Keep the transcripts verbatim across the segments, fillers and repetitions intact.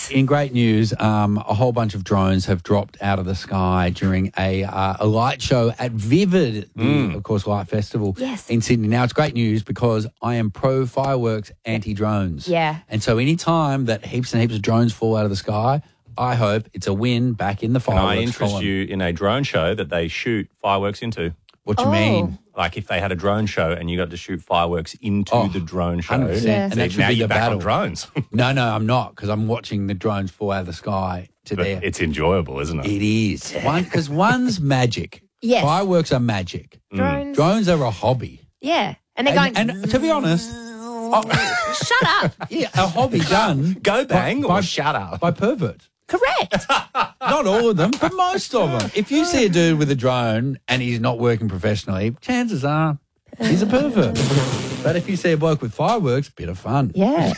In great news, um, a whole bunch of drones have dropped out of the sky during a uh, a light show at Vivid, the, Mm. of course, Light Festival Yes. in Sydney. Now, it's great news because I am pro fireworks, anti-drones. Yeah. And so any time that heaps and heaps of drones fall out of the sky, I hope it's a win back in the Can fireworks I interest column. you in a drone show that they shoot fireworks into? What do you Oh. mean? Like if they had a drone show and you got to shoot fireworks into Oh, the drone show. one hundred percent. Yeah. And See, that should now be you're the back battle. on drones. No, no, I'm not, because I'm watching the drones fall out of the sky to But there. it's enjoyable, isn't it? It is. One Because one's magic. Yes. Fireworks are magic. Drones. Drones are a hobby. Yeah. And they're going, And, and to be honest, oh, shut up. yeah, a hobby done Go bang by, or by, shut up. by perverts. Correct. Not all of them, but most of them. If you see a dude with a drone and he's not working professionally, chances are he's a pervert. But if you see a bloke with fireworks, bit of fun. Yeah.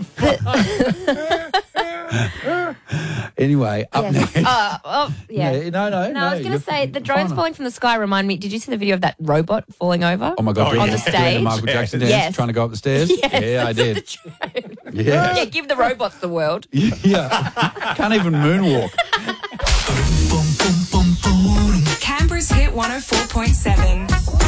Anyway, up Yes. next. Uh, oh, yeah. Yeah, no, no, No, I was going you're to say, the f- drones fine. falling from the sky remind me, did you see the video of that robot falling over? Oh, my God. Oh, doing on the doing stage? Michael Jackson dance, Yes. trying to go up the stairs? Yes, yeah, I that's did. the drone. Yeah. Yeah, give the robots the world. Yeah. Can't even moonwalk. Canberra's Hit one oh four point seven.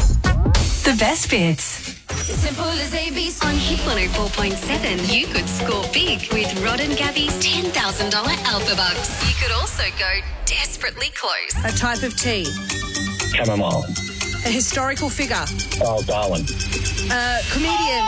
The best bits. Simple as A B C. On Hit one oh four point seven, you could score big with Rod and Gabby's ten thousand dollars Alpha Bucks. You could also go desperately close. A type of tea. Chamomile. A historical figure. Oh, Darwin. A comedian.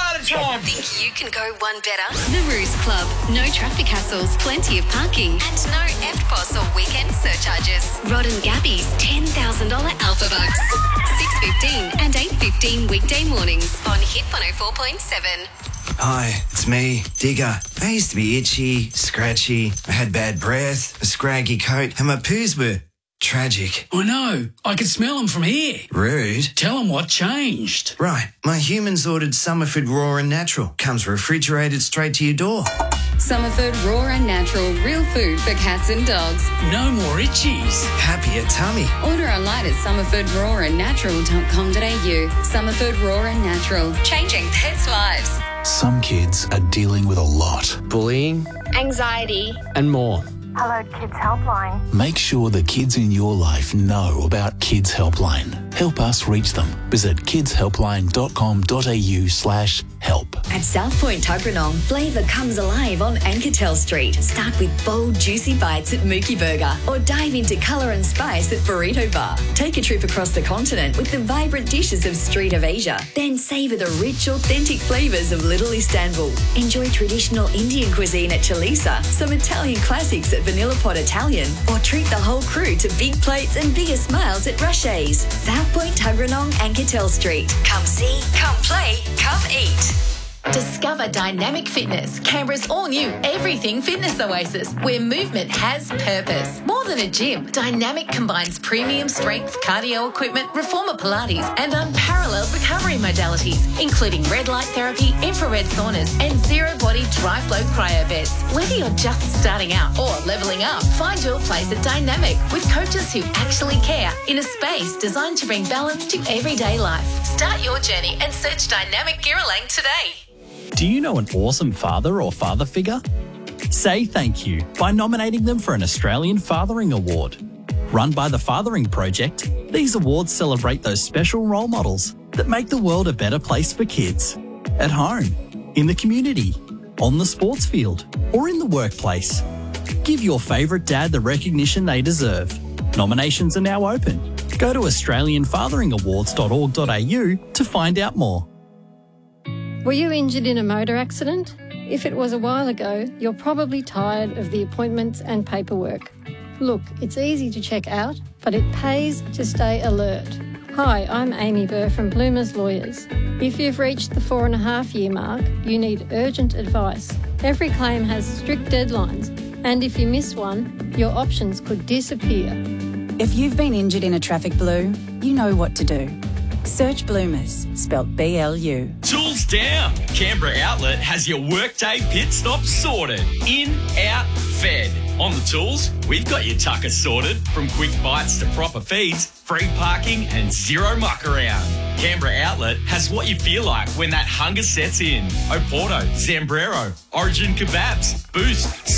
Think you can go one better? The Ruse Club. No traffic hassles, plenty of parking, and no F P O S or weekend surcharges. Rod and Gabby's ten thousand dollars Alpha Bucks. six fifteen and eight fifteen weekday mornings on Hit one oh four point seven. Hi, it's me, Digger. I used to be itchy, scratchy, I had bad breath, a scraggy coat, and my poos were tragic. I know. I can smell them from here. Rude. Tell them what changed. Right, my humans ordered Summerford Raw and Natural. Comes refrigerated straight to your door. Summerford Raw and Natural, real food for cats and dogs. No more itchies. Happier tummy. Order online at summerford raw and natural dot com dot a u. Summerford Raw and Natural, changing pets' lives. Some kids are dealing with a lot. Bullying anxiety, and more. Hello Kids Helpline. Make sure the kids in your life know about Kids Helpline. Help us reach them. Visit kids helpline dot com dot a u slash help. At South Point Tuggeranong, flavour comes alive on Ankertel Street. Start with bold, juicy bites at Mookie Burger or dive into colour and spice at Burrito Bar. Take a trip across the continent with the vibrant dishes of Street of Asia. Then savour the rich, authentic flavours of Little Istanbul. Enjoy traditional Indian cuisine at Chalisa, some Italian classics at Vanilla Pot Italian, or treat the whole crew to big plates and bigger smiles at Rushes. South Point Tuggeranong, Ankertel Street. Come see, come play, come eat. Discover Dynamic Fitness, Canberra's all-new everything fitness oasis, where movement has purpose. More than a gym, Dynamic combines premium strength, cardio equipment, reformer Pilates, and unparalleled recovery modalities, including red light therapy, infrared saunas, and zero-body dry-flow cryo beds. Whether you're just starting out or leveling up, find your place at Dynamic with coaches who actually care in a space designed to bring balance to everyday life. Start your journey and search Dynamic Girralang today. Do you know an awesome father or father figure? Say thank you by nominating them for an Australian Fathering Award. Run by the Fathering Project, these awards celebrate those special role models that make the world a better place for kids. At home, in the community, on the sports field, or in the workplace. Give your favourite dad the recognition they deserve. Nominations are now open. Go to australian fathering awards dot org dot a u to find out more. Were you injured in a motor accident? If it was a while ago, you're probably tired of the appointments and paperwork. Look, it's easy to check out, but it pays to stay alert. Hi, I'm Amy Burr from Bloomers Lawyers. If you've reached the four and a half year mark, you need urgent advice. Every claim has strict deadlines, and if you miss one, your options could disappear. If you've been injured in a traffic blue, you know what to do. Search Bloomers, spelt B L U. Tools down. Canberra Outlet has your workday pit stop sorted. In, out, fed. On the tools, we've got your tucker sorted, from quick bites to proper feeds, free parking and zero muck around. Canberra Outlet has what you feel like when that hunger sets in. Oporto, Zambrero, Origin Kebabs, Boost,